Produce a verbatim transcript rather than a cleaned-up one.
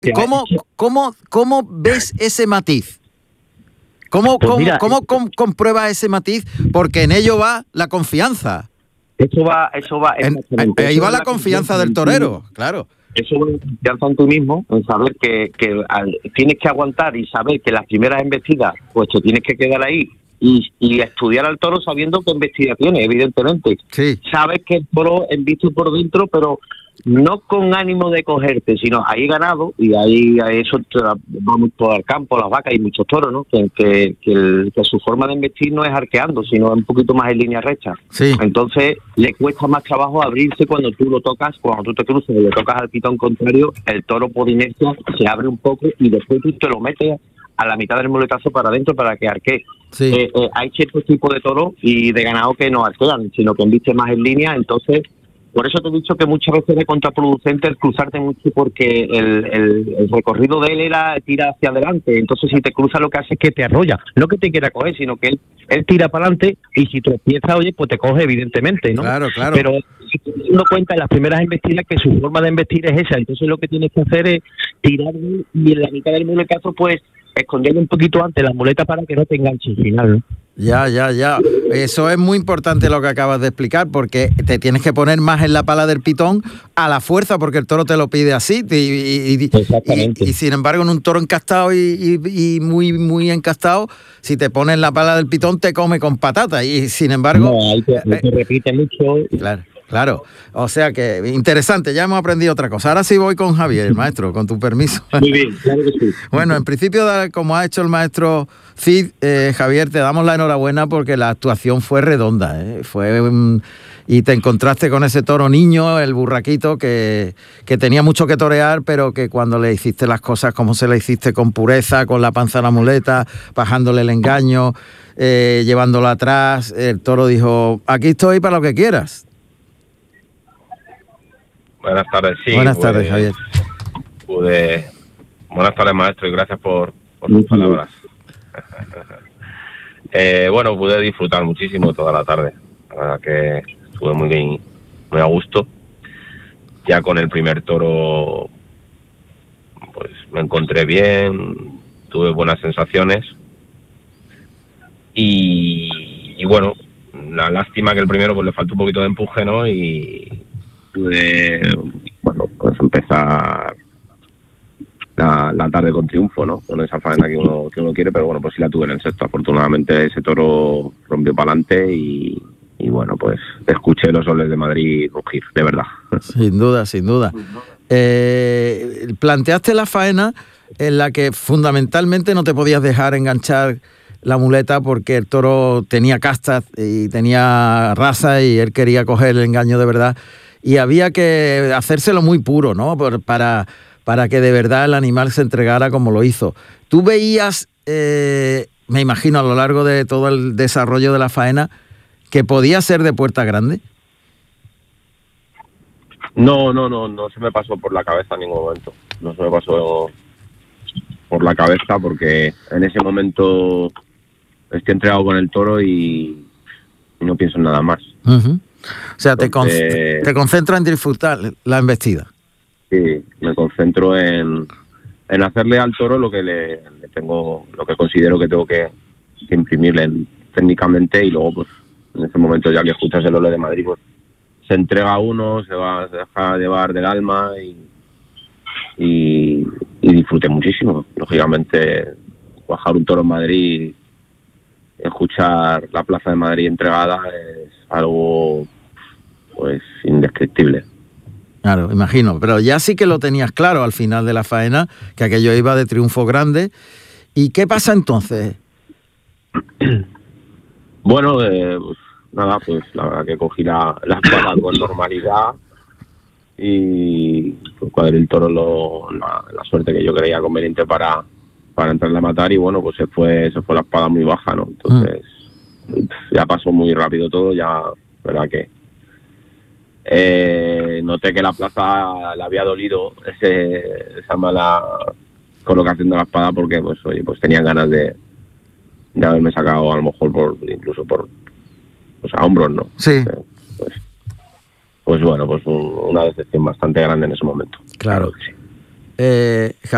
¿Cómo, cómo, ¿Cómo ves ese matiz? ¿Cómo, Pues cómo, mira, cómo com- compruebas ese matiz? Porque en ello va la confianza. Eso va, eso va, En- exactamente. ahí Eso va es la confianza del torero, claro. Eso es la confianza en tú mismo, en saber que, que al- tienes que aguantar y saber que las primeras embestidas, pues te tienes que quedar ahí y, y estudiar al toro sabiendo qué embestida tiene, evidentemente. Sí. Sabes que el toro embiste por dentro, pero no con ánimo de cogerte, sino ahí ganado, y ahí a eso te la- vamos todo al campo, las vacas, y muchos toros, ¿no? Que, que, que, el- que su forma de embestir no es arqueando, sino un poquito más en línea recta. Sí. Entonces le cuesta más trabajo abrirse cuando tú lo tocas, cuando tú te cruzas y le tocas al pitón contrario, el toro por inercia se abre un poco y después tú te lo metes a la mitad del muletazo para adentro para que arquee. Sí. Eh, eh, hay ciertos tipos de toros y de ganado que no arquean, sino que embiste más en línea, entonces por eso te he dicho que muchas veces es contraproducente el cruzarte mucho, porque el, el, el recorrido de él era tira hacia adelante, entonces si te cruza lo que hace es que te arrolla, no que te quiera coger, sino que él, él tira para adelante y si tropieza, oye, pues te coge evidentemente, ¿no? Claro, claro. Pero si tú te das cuenta en las primeras embestidas que su forma de embestir es esa, entonces lo que tienes que hacer es tirar y en la mitad del muletazo pues esconderle un poquito antes la muleta para que no te enganche al final, ¿no? Ya, ya, ya. Eso es muy importante lo que acabas de explicar, porque te tienes que poner más en la pala del pitón a la fuerza, porque el toro te lo pide así. Y, y, y, Exactamente. y, y sin embargo, en un toro encastado y, y, y muy, muy encastado, si te pones en la pala del pitón, te come con patata. Y sin embargo. No, ahí te, ahí te repite mucho. Claro. Claro, o sea que interesante, ya hemos aprendido otra cosa. Ahora sí voy con Javier, maestro, con tu permiso. Muy bien, claro que sí. Bueno, en principio, como ha hecho el maestro Cid, eh, Javier, te damos la enhorabuena porque la actuación fue redonda, ¿eh? Fue un, y te encontraste con ese toro niño, el burraquito, que, que tenía mucho que torear, pero que cuando le hiciste las cosas como se le hiciste, con pureza, con la panza a la muleta, bajándole el engaño, eh, llevándolo atrás, el toro dijo, aquí estoy para lo que quieras. Buenas tardes, sí. Buenas pude, tardes, Javier. Pude... Buenas tardes, maestro, y gracias por, por tus palabras. eh, bueno, pude disfrutar muchísimo toda la tarde. La verdad que estuve muy bien, muy a gusto. Ya con el primer toro, pues me encontré bien, tuve buenas sensaciones. Y, y bueno, la lástima que el primero pues le faltó un poquito de empuje, ¿no? Y pude, bueno, pues empezar la, la tarde con triunfo, ¿no? Con esa faena que uno, que uno quiere, pero bueno, pues sí la tuve en el sexto. Afortunadamente ese toro rompió para adelante y, y bueno, pues escuché los soles de Madrid rugir, de verdad. Sin duda, sin duda. Eh, planteaste la faena en la que fundamentalmente no te podías dejar enganchar la muleta porque el toro tenía castas y tenía raza y él quería coger el engaño de verdad. Y había que hacérselo muy puro, ¿no? Por, para, para que de verdad el animal se entregara como lo hizo. Tú veías, eh, me imagino, a lo largo de todo el desarrollo de la faena, que podía ser de puerta grande. No, no, no, no se me pasó por la cabeza en ningún momento. No se me pasó por la cabeza porque en ese momento estoy entregado con el toro y, y no pienso en nada más. Uh-huh. O sea, Entonces, te, con, te concentras en disfrutar la embestida. Sí, me concentro en, en hacerle al toro lo que le, le tengo, lo que considero que tengo que, que imprimirle en, técnicamente, y luego pues en ese momento ya que escuchas el ole de Madrid, pues se entrega a uno, se va, se deja llevar del alma y, y, y disfruté muchísimo. Lógicamente, bajar un toro en Madrid, escuchar la Plaza de Madrid entregada es algo pues indescriptible. Claro, imagino, pero ya sí que lo tenías claro al final de la faena, que aquello iba de triunfo grande. ¿Y qué pasa entonces? Bueno, eh, pues nada, pues la verdad que cogí la, la espada con normalidad y pues, cuadré el toro lo, la, la suerte que yo creía conveniente para, para entrarle a matar, y bueno, pues se fue, se fue la espada muy baja, ¿no? Entonces mm. ya pasó muy rápido todo, ya, verdad que eh, noté que la plaza le había dolido ese, esa mala colocación de la espada, porque pues oye, pues tenían ganas de, de haberme sacado a lo mejor por incluso por pues a hombros, ¿no? Sí. Pues, pues bueno, pues un, una decepción bastante grande en ese momento. Claro. Claro que sí. Eh,